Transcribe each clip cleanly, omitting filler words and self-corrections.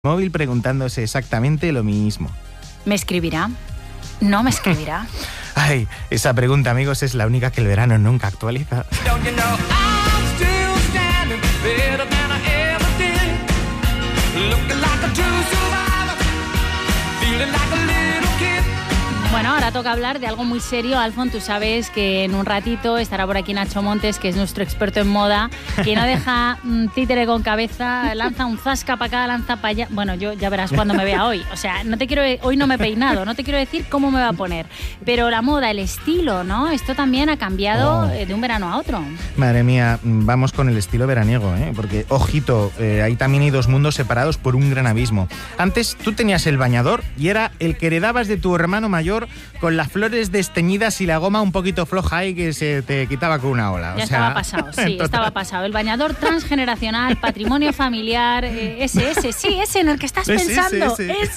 móvil preguntándose exactamente lo mismo. ¿Me escribirá? ¿No me escribirá? Ay, esa pregunta, amigos, es la única que el verano nunca actualiza. Bueno, ahora toca hablar de algo muy serio. Alfon, tú sabes que en un ratito estará por aquí Nacho Montes, que es nuestro experto en moda, que no deja títere con cabeza, lanza un zasca para acá, lanza para allá. Bueno, yo ya verás cuando me vea hoy. O sea, hoy no me he peinado, no te quiero decir cómo me va a poner. Pero la moda, el estilo, ¿no? Esto también ha cambiado de un verano a otro. Madre mía, vamos con el estilo veraniego, ¿eh? Porque, ojito, ahí también hay dos mundos separados por un gran abismo. Antes tú tenías el bañador y era el que heredabas de tu hermano mayor, con las flores desteñidas y la goma un poquito floja ahí que se te quitaba con una ola. Ya estaba pasado, sí, estaba pasado. El bañador transgeneracional, patrimonio familiar, ese en el que estás pensando,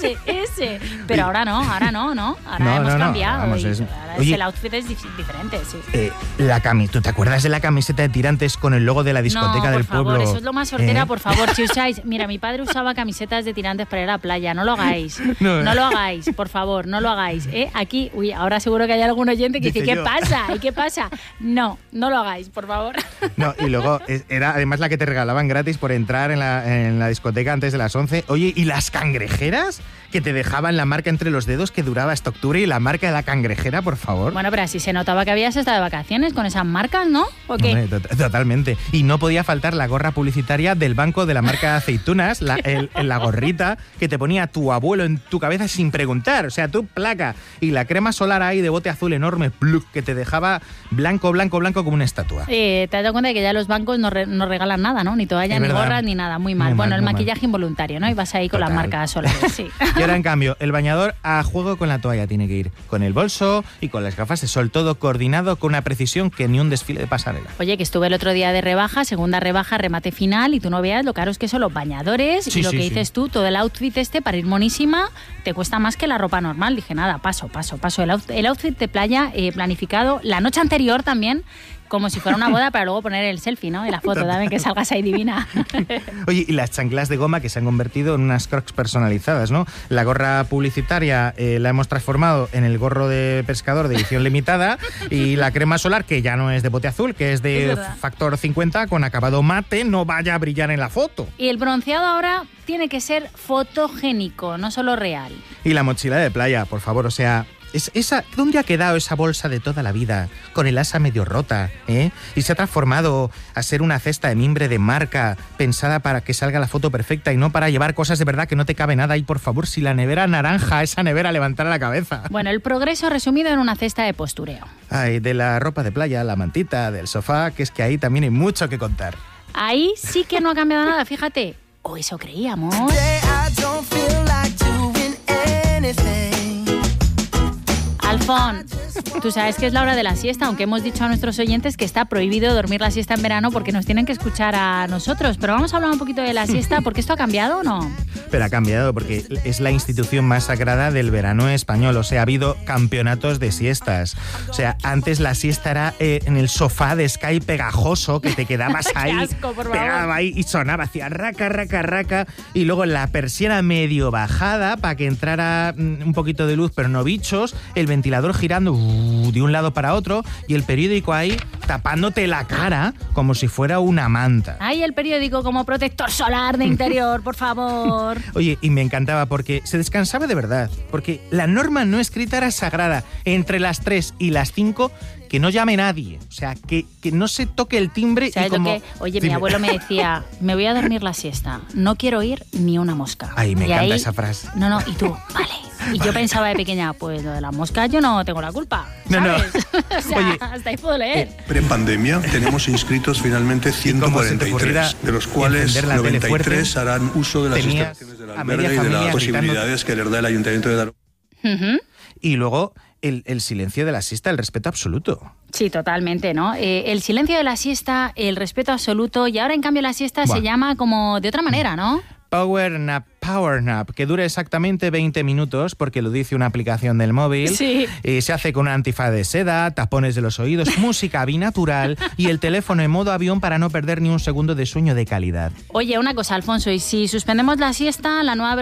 ese. Pero ahora no. Ahora hemos cambiado. Vamos, el outfit es diferente, sí. ¿Tú te acuerdas de la camiseta de tirantes con el logo de la discoteca del pueblo? No, por favor, eso es lo más sortera, por favor. Si usáis, mira, mi padre usaba camisetas de tirantes para ir a la playa, no lo hagáis. No lo hagáis, por favor, no lo hagáis. Aquí, ahora seguro que hay algún oyente que dice, ¿qué pasa? ¿Y qué pasa? No lo hagáis, por favor. No, y luego era además la que te regalaban gratis por entrar en la discoteca antes de las 11. Oye, ¿y las cangrejeras? Que te dejaban la marca entre los dedos que duraba hasta octubre y la marca de la cangrejera, por favor. Bueno, pero así se notaba que habías estado de vacaciones con esas marcas, ¿no? ¿O qué? Hombre, totalmente. Y no podía faltar la gorra publicitaria del banco de la marca de aceitunas, la gorrita que te ponía tu abuelo en tu cabeza sin preguntar. O sea, tu placa y la crema solar ahí de bote azul enorme, que te dejaba blanco como una estatua. Te has dado cuenta de que ya los bancos no regalan nada, ¿no? Ni toallas, ni gorras, ni nada. Muy mal. Bueno, el maquillaje involuntario, ¿no? Y vas ahí con las marcas solares, sí. Y ahora, en cambio, el bañador a juego con la toalla tiene que ir. Con el bolso y con las gafas de sol, todo coordinado con una precisión que ni un desfile de pasarela. Oye, que estuve el otro día de rebaja, segunda rebaja, remate final, y tú no veas lo caros que son los bañadores y lo que dices tú, todo el outfit para ir monísima, te cuesta más que la ropa normal. Dije, nada, paso. El outfit de playa planificado la noche anterior también, como si fuera una boda, para luego poner el selfie, ¿no? Y la foto también, que salgas ahí divina. Oye, y las chanclas de goma que se han convertido en unas Crocs personalizadas, ¿no? La gorra publicitaria la hemos transformado en el gorro de pescador de edición limitada, y la crema solar, que ya no es de bote azul, que es de factor 50 con acabado mate, no vaya a brillar en la foto. Y el bronceado ahora tiene que ser fotogénico, no solo real. Y la mochila de playa, por favor, o sea... ¿Dónde ha quedado esa bolsa de toda la vida, con el asa medio rota, y se ha transformado a ser una cesta de mimbre de marca, pensada para que salga la foto perfecta y no para llevar cosas de verdad que no te cabe nada? Y por favor, si la nevera naranja, esa nevera levantara la cabeza. Bueno, el progreso resumido en una cesta de postureo. Ay, de la ropa de playa, la mantita, del sofá, que es que ahí también hay mucho que contar. Ahí sí que no ha cambiado nada, fíjate. O eso creíamos. Alfon, tú sabes que es la hora de la siesta, aunque hemos dicho a nuestros oyentes que está prohibido dormir la siesta en verano porque nos tienen que escuchar a nosotros. Pero vamos a hablar un poquito de la siesta, porque esto ha cambiado, ¿o no? Pero ha cambiado porque es la institución más sagrada del verano español. O sea, ha habido campeonatos de siestas. O sea, antes la siesta era en el sofá de Sky pegajoso, que te quedabas ahí, asco, por favor. pegaba ahí y sonaba, hacía raca, y luego la persiana medio bajada para que entrara un poquito de luz, pero no bichos, el ventilador girando de un lado para otro y el periódico ahí tapándote la cara como si fuera una manta. Ay, el periódico como protector solar de interior, por favor. Oye, y me encantaba porque se descansaba de verdad, porque la norma no escrita era sagrada. Entre las 3 y las 5 que no llame nadie, o sea, que no se toque el timbre. ¿Sabes y como... lo que? Oye, mi abuelo me decía, me voy a dormir la siesta, no quiero oír ni una mosca. Ay, me encanta esa frase. No, y tú, vale. Y yo pensaba de pequeña, pues lo de las moscas yo no tengo la culpa, ¿sabes? O sea, oye, hasta ahí puedo leer. Prepandemia tenemos inscritos finalmente 143, de los cuales 93 harán uso de las instalaciones del albergue y de las posibilidades que les da el Ayuntamiento de Daroca. Y luego el silencio de la siesta, el respeto absoluto. Sí, totalmente, ¿no? El silencio de la siesta, el respeto absoluto, y ahora en cambio la siesta se llama como de otra manera, ¿no? Power nap. Power Nap, que dura exactamente 20 minutos, porque lo dice una aplicación del móvil. Sí. Y se hace con un antifaz de seda, tapones de los oídos, música binatural y el teléfono en modo avión para no perder ni un segundo de sueño de calidad. Oye, una cosa, Alfonso, y si suspendemos la siesta, la nueva